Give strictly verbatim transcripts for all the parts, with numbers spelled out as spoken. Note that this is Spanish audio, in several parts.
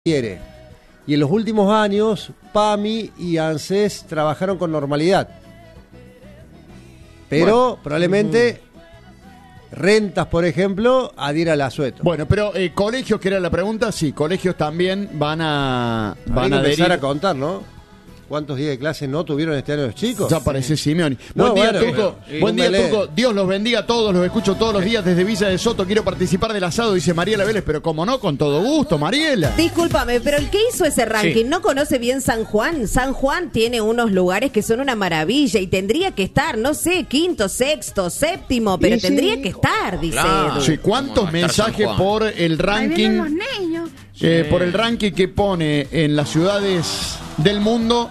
quiere. Y en los últimos años, PAMI y ANSES trabajaron con normalidad. Pero bueno, probablemente uh, rentas, por ejemplo, adhiera al asueto. Bueno, pero eh, colegios, que era la pregunta, sí, colegios también van a van a adherir. empezar a contar, ¿no? ¿Cuántos días de clase no tuvieron este año los chicos? Ya aparece sí. Simeoni. No, Buen día, bueno, Turco. pero, Buen día, Turco. Turco. Dios los bendiga a todos. Los escucho todos los días desde Villa de Soto. Quiero participar del asado, dice Mariela Vélez. Pero como no, con todo gusto, Mariela. Discúlpame, pero el que hizo ese ranking Sí. no conoce bien San Juan. San Juan tiene unos lugares que son una maravilla y tendría que estar, no sé, quinto, sexto, séptimo, pero Y tendría sí. que estar, dice Claro. Edu. Sí, ¿cuántos ¿Cómo va a estar mensajes San Juan? por el Ahí ranking? vienen los niños. eh, Sí. por el ranking que pone en las ciudades del mundo?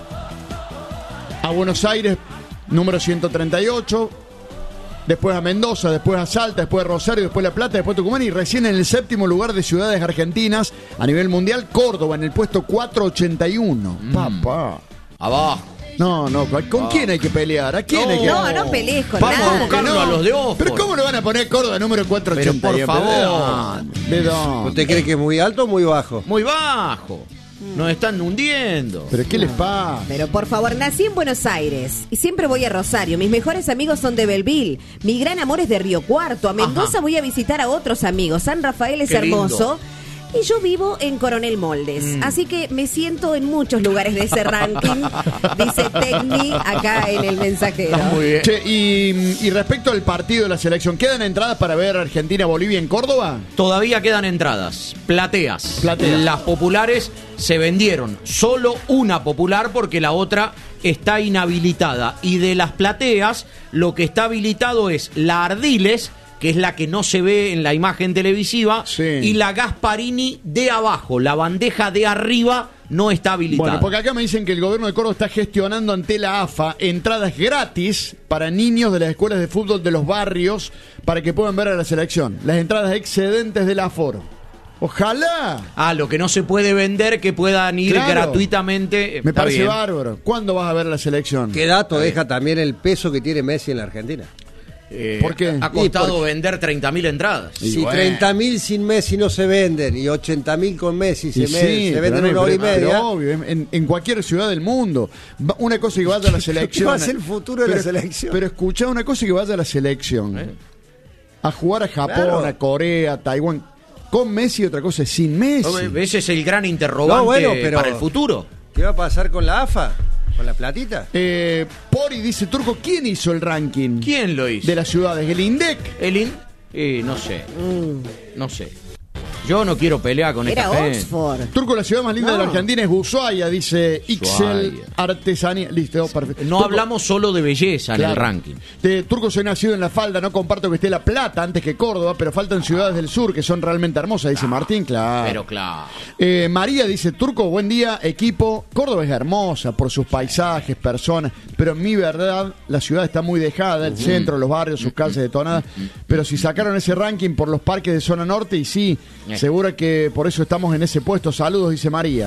A Buenos Aires, número ciento treinta y ocho. Después a Mendoza, después a Salta, después a Rosario, después La Plata, después Tucumán. Y recién en el séptimo lugar de ciudades argentinas a nivel mundial, Córdoba, en el puesto cuatrocientos ochenta y uno. Mm. Papá. Abajo. No, no, ¿con quién hay que pelear? ¿A quién No. hay que No, no pelees con Vamos nada. a buscarlo no. a los de Oxford. Pero ¿cómo le van a poner Córdoba número cuatrocientos ochenta y uno? Pero por ¿De favor. dónde? ¿De dónde? ¿Usted cree que es muy alto o muy bajo? Muy bajo. Nos están hundiendo. ¿Pero qué les pasa? Pero por favor, nací en Buenos Aires y siempre voy a Rosario. Mis mejores amigos son de Belleville. Mi gran amor es de Río Cuarto. A Mendoza Ajá. voy a visitar a otros amigos. San Rafael es Qué hermoso. lindo. Y yo vivo en Coronel Moldes. Mm. Así que me siento en muchos lugares de ese ranking. Dice Tecni acá en el mensajero. Está muy bien. Che, y, y respecto al partido de la selección, ¿quedan entradas para ver Argentina-Bolivia en Córdoba? Todavía quedan entradas, plateas. Plateas. Las populares se vendieron. Solo una popular porque la otra está inhabilitada. Y de las plateas, lo que está habilitado es la Ardiles, que es la que no se ve en la imagen televisiva, Sí. y la Gasparini de abajo. La bandeja de arriba no está habilitada. Bueno, porque acá me dicen que el gobierno de Córdoba está gestionando ante la A F A entradas gratis para niños de las escuelas de fútbol de los barrios para que puedan ver a la selección. Las entradas excedentes del aforo. Ojalá. Ah, lo que no se puede vender, que puedan ir Claro. gratuitamente. Me Está parece bien. bárbaro. ¿Cuándo vas a ver a la selección? ¿Qué dato deja también el peso que tiene Messi en la Argentina? Eh, ¿Por qué? Ha costado Y porque- vender treinta mil entradas. Y Si bueno. treinta mil sin Messi no se venden y ochenta mil con Messi se, Y me- sí, se venden pero en una no, hora y pero- pero media. obvio, en, en cualquier ciudad del mundo. Va- Una cosa que vaya a la selección. va a ser el futuro de la Pero- selección? Pero escuchá, una cosa que vaya a la selección. ¿Eh? A jugar a Japón, Claro. a Corea, a Taiwán. Con Messi, otra cosa es sin Messi. Ese es el gran interrogante No, bueno, pero- para el futuro. ¿Qué va a pasar con la A F A? ¿Con la platita? Eh, Pori dice, Turco, ¿quién hizo el ranking ¿Quién lo hizo? de las ciudades? ¿El INDEC? ¿El in? Eh, no sé. No sé. Yo no quiero pelear con Era esta gente. Oxford. Turco, la ciudad más linda No. de la Argentina es Ushuaia, dice Ixel Ushuaia. Artesanía. Listo, perfecto. No Turco, hablamos solo de belleza en el claro. ranking. De Turco, soy nacido en La Falda, no comparto que esté La Plata antes que Córdoba, pero faltan ciudades del sur que son realmente hermosas, dice Martín, claro. Pero claro. Eh, María dice, Turco, buen día, equipo. Córdoba es hermosa por sus paisajes, personas, pero en mi verdad la ciudad está muy dejada, el centro, los barrios, sus calles detonadas. Pero si sacaron ese ranking por los parques de zona norte, y sí, Eh. seguro que por eso estamos en ese puesto. Saludos, dice María.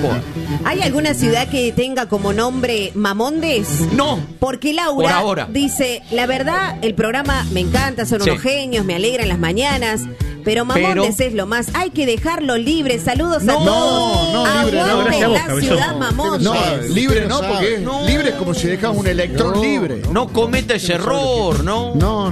¿Hay alguna ciudad que tenga como nombre Mamondes? No. Porque Laura Por ahora. dice, la verdad, el programa me encanta, son Sí. unos genios, me alegra en las mañanas, pero Mamondes Pero- es lo más. Hay que dejarlo libre. Saludos a No, todos. no, libre, no. Aguante Gracias a vos, la cabezón. ciudad Mamondes. No, libre Usted no, no porque sabe. libre es como si dejas un electrón libre. No cometa ese error, ¿no? No,